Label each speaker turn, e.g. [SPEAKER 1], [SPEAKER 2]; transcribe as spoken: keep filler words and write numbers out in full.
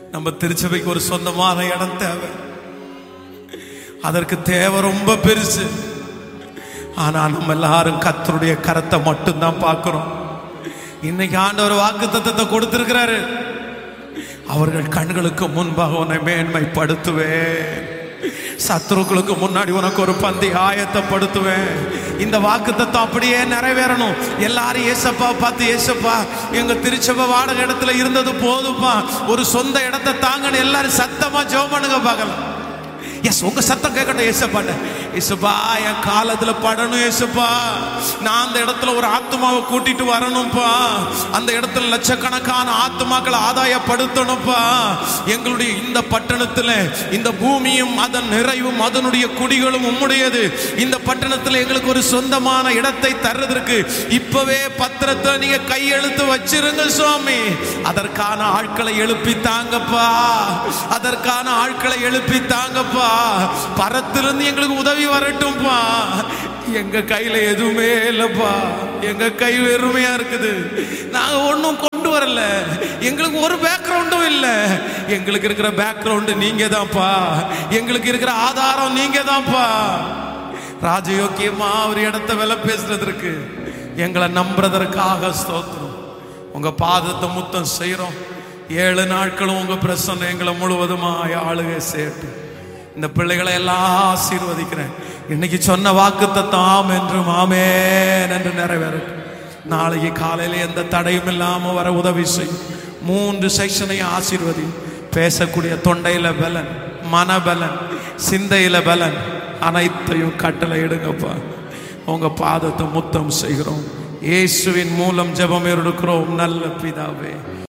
[SPEAKER 1] நம்ம திருச்சபைக்கு ஒரு சொந்தமான இடம் தேவை. அதற்கு தேவை ரொம்ப பெருசு. ஆனா நம்ம எல்லாரும் கர்த்தருடைய கரத்தை மட்டும்தான் பார்க்கிறோம். இன்னைக்கு ஆண்டவர் வாக்குத்தத்தத்தை கொடுத்திருக்கிறாரு. அவர்கள் கண்களுக்கு முன்பாக உன்னை மேன்மைப்படுத்துவேன், சத்துருக்களுக்கு முன்னாடி உனக்கு ஒரு பந்தி ஆயத்தப்படுத்துவேன். இந்த வாக்குத்தத்தம் அப்படியே நிறைவேறணும். எல்லாரும் ஏசப்பா பார்த்து, ஏசப்பா எங்க திருச்சபை வாடகை இடத்துல இருந்தது போதுப்பா, ஒரு சொந்த இடத்தை தாங்கன்னு எல்லாரும் சத்தமா ஜெபம் பண்ணுங்க பார்க்கலாம். எஸ், உங்க சத்தம் கேட்கட்டும். ஏசப்பாட்ட, ஏசப்பா என் காலத்துல படணும், ஏசப்பா நான் அந்த இடத்துல ஒரு ஆத்மாவை கூட்டிட்டு வரணும்ப்பா, அந்த இடத்துல லட்சக்கணக்கான ஆத்மாக்களை ஆதாயப்படுத்தணும்ப்பா. எங்களுடைய இந்த பட்டணத்துல இந்த பூமியும் அதன் நிறைவும் அதனுடைய குடிகளும் உம்முடையது. இந்த பட்டணத்துல எங்களுக்கு ஒரு சொந்தமான இடத்தை தர்றதற்கு இப்பவே பத்திரத்தை நீங்க கையெழுத்து வச்சிருங்க சுவாமி. அதற்கான ஆட்களை எழுப்பி தாங்கப்பா, அதற்கான ஆட்களை எழுப்பி தாங்கப்பா. பரத்திலிருந்து எங்களுக்கு உதவி வரட்டும்பா. எங்க கையில எதுவுமே இல்லப்பா, எங்க கை வெறுமையா இருக்குது. நாங்க ஒன்னும் கொண்டு வரல, எங்களுக்கு ஒரு பேக்ரவுண்டும் இல்லை. எங்களுக்கு இருக்கிற பேக்ரவுண்டு நீங்க தான்ப்பா, எங்களுக்கு இருக்கிற ஆதாரம் நீங்க தான்ப்பா. ராஜயோக்கியமா ஒரு இடத்தை விலை பேசுறதற்கு எங்களை நம்புறதற்காக ஸ்தோத்திரம். உங்க பாதத்தை முத்தம் செய்யறோம். ஏழு நாட்களும் உங்க பிரசன்னம் எங்களை முழுவதுமாய் ஆளுகை செய்யட்டும். இந்த பிள்ளைகளை எல்லாம் ஆசீர்வதிக்கிறேன். இன்னைக்கு சொன்ன வாக்குத்தத்தம் ஆம் என்றும் ஆமென் என்று நிறைவேறட்டும். நாளைக்கு காலையில எந்த தடையும் இல்லாம வர உதவி செய்யும். மூன்று செக்ஷனையும் ஆசீர்வதி. பேசக்கூடிய தொண்டையில பலன், மனபலன், சிந்தையில பலன், அனைத்தையும் கட்டளை எடுங்கப்பா. உங்க பாதத்தை முத்தம் செய்கிறோம். இயேசுவின் மூலம் ஜெபம் எடுக்கிறோம் நல்ல பிதாவே.